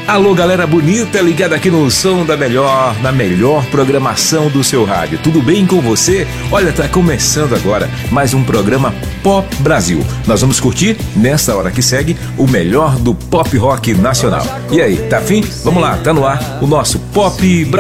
Alô, galera bonita, ligada aqui no som na melhor programação do seu rádio. Tudo bem com você? Olha, tá começando agora mais um programa Pop Brasil. Nós vamos curtir, nessa hora que segue, o melhor do pop rock nacional. E aí, tá afim? Vamos lá, tá no ar o nosso Pop Brasil.